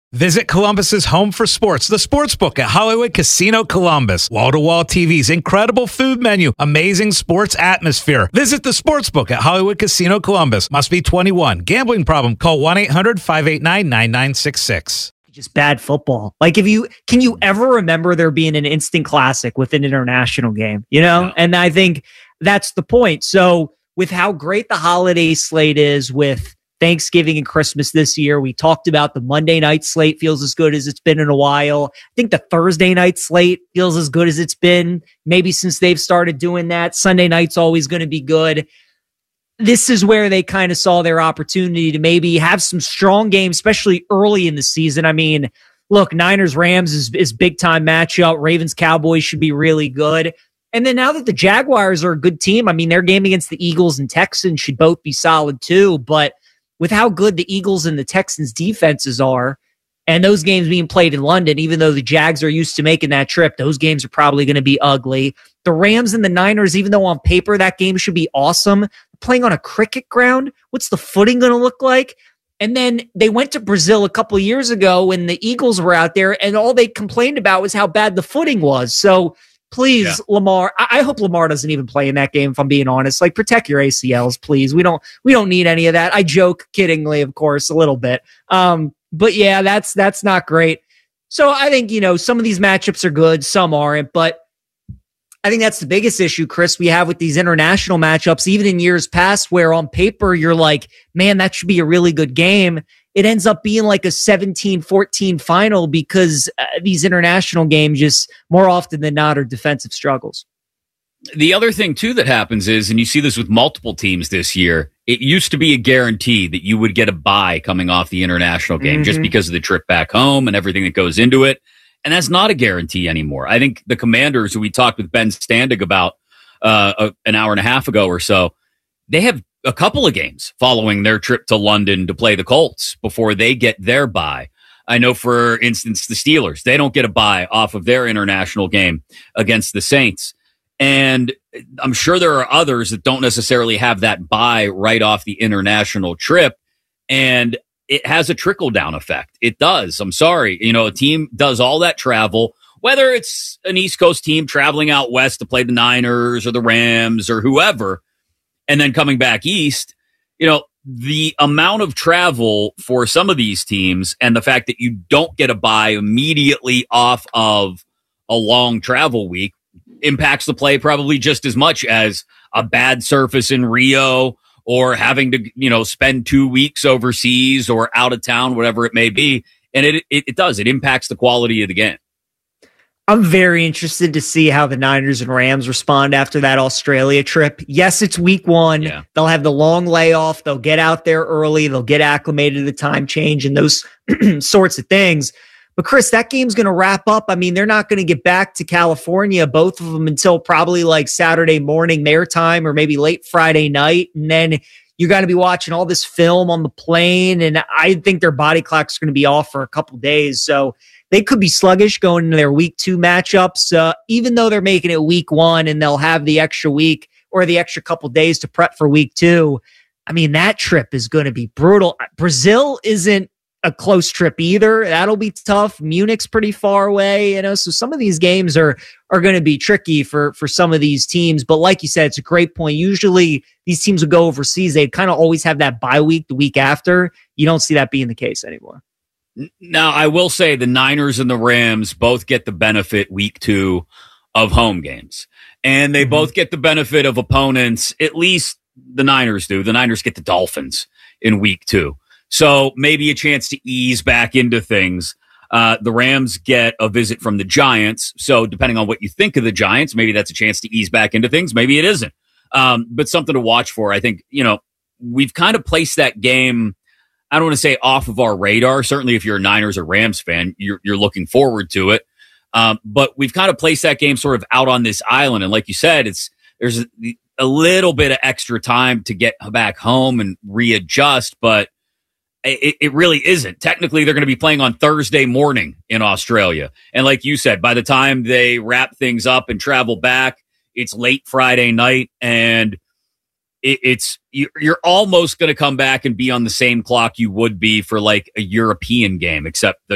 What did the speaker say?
Visit Columbus's home for sports, the Sportsbook at Hollywood Casino Columbus. Wall-to-wall TVs, incredible food menu, amazing sports atmosphere. Visit the Sportsbook at Hollywood Casino Columbus. Must be 21. Gambling problem? Call 1-800-589-9966. Just bad football. Like, can you ever remember there being an instant classic with an international game? You know, No. And I think that's the point. So with how great the holiday slate is with Thanksgiving and Christmas this year, we talked about the Monday night slate feels as good as it's been in a while. I think the Thursday night slate feels as good as it's been maybe since they've started doing that. Sunday night's always going to be good. This is where they kind of saw their opportunity to maybe have some strong games, especially early in the season. I mean, look, Niners-Rams is big-time matchup. Ravens-Cowboys should be really good. And then now that the Jaguars are a good team, I mean, their game against the Eagles and Texans should both be solid too. But with how good the Eagles and the Texans defenses are, and those games being played in London, even though the Jags are used to making that trip, those games are probably going to be ugly. The Rams and the Niners, even though on paper that game should be awesome, playing on a cricket ground, what's the footing going to look like? And then they went to Brazil a couple of years ago when the Eagles were out there, and all they complained about was how bad the footing was. So please, Lamar, I hope Lamar doesn't even play in that game, if I'm being honest. Like, protect your ACLs, please. We don't need any of that. I joke kiddingly, of course, a little bit. But yeah, that's not great. So I think, some of these matchups are good, some aren't, but I think that's the biggest issue, Chris, we have with these international matchups, even in years past, where on paper you're like, man, that should be a really good game. It ends up being like a 17-14 final because these international games just more often than not are defensive struggles. The other thing, too, that happens is, and you see this with multiple teams this year, it used to be a guarantee that you would get a bye coming off the international game just because of the trip back home and everything that goes into it. And that's not a guarantee anymore. I think the Commanders, who we talked with Ben Standig about an hour and a half ago or so, they have a couple of games following their trip to London to play the Colts before they get their bye. I know, for instance, the Steelers, they don't get a bye off of their international game against the Saints. And I'm sure there are others that don't necessarily have that bye right off the international trip. And it has a trickle-down effect. It does. I'm sorry. A team does all that travel, whether it's an East Coast team traveling out west to play the Niners or the Rams or whoever, and then coming back east, the amount of travel for some of these teams and the fact that you don't get a bye immediately off of a long travel week impacts the play probably just as much as a bad surface in Rio or having to, spend 2 weeks overseas or out of town, whatever it may be. And it does. It impacts the quality of the game. I'm very interested to see how the Niners and Rams respond after that Australia trip. Yes, it's week 1. Yeah. They'll have the long layoff. They'll get out there early. They'll get acclimated to the time change and those sorts of things. But Chris, that game's going to wrap up. I mean, they're not going to get back to California, both of them, until probably like Saturday morning their time or maybe late Friday night. And then you're going to be watching all this film on the plane. And I think their body clock's going to be off for a couple days. So they could be sluggish going into their week 2 matchups, even though they're making it week 1 and they'll have the extra week or the extra couple days to prep for week 2. I mean, that trip is going to be brutal. Brazil isn't a close trip either. That'll be tough. Munich's pretty far away, so some of these games are going to be tricky for some of these teams. But like you said, it's a great point. Usually these teams would go overseas. They kind of always have that bye week the week after. You don't see that being the case anymore. Now, I will say the Niners and the Rams both get the benefit week 2 of home games. And they both get the benefit of opponents, at least the Niners do. The Niners get the Dolphins in week 2. So maybe a chance to ease back into things. The Rams get a visit from the Giants. So depending on what you think of the Giants, maybe that's a chance to ease back into things. Maybe it isn't. But something to watch for. I think, we've kind of placed that game, I don't want to say off of our radar. Certainly if you're a Niners or Rams fan, you're looking forward to it. But we've kind of placed that game sort of out on this island. And like you said, there's a little bit of extra time to get back home and readjust, but it really isn't. Technically, they're going to be playing on Thursday morning in Australia. And like you said, by the time they wrap things up and travel back, it's late Friday night, and you're almost going to come back and be on the same clock you would be for like a European game, except the